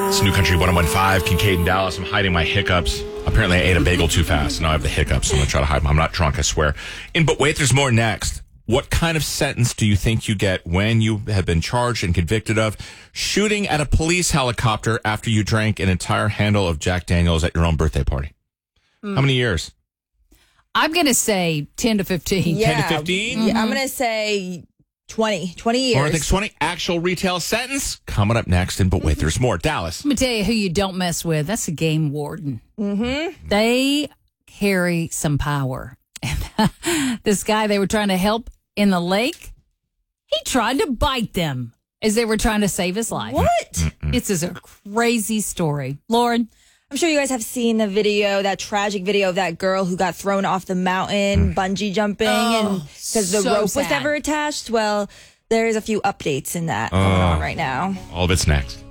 It's New Country 101.5, Kincaid and Dallas. I'm hiding my hiccups. Apparently, I ate a bagel too fast. Now I have the hiccups. I'm going to try to hide them. I'm not drunk, I swear. But wait, there's more next. What kind of sentence do you think you get when you have been charged and convicted of shooting at a police helicopter after you drank an entire handle of Jack Daniels at your own birthday party? How many years? I'm going to say 10 to 15. 10 to 15? Yeah, I'm going to say 20 years. Lauren thinks 20. Actual retail sentence coming up next. But wait, there's more. Dallas. Let me tell you who you don't mess with. That's a game warden. Mm-hmm. They carry some power. And this guy they were trying to help in the lake, he tried to bite them as they were trying to save his life. What? It's just a crazy story. Lauren? I'm sure you guys have seen the video, that tragic video of that girl who got thrown off the mountain, bungee jumping, and because the so rope was sad. never attached. Well, there's a few updates in that going on right now. All of it's next.